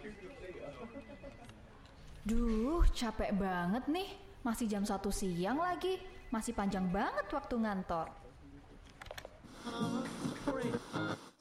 Duh, capek banget nih. Masih jam 1 siang lagi. Masih panjang banget waktu ngantor.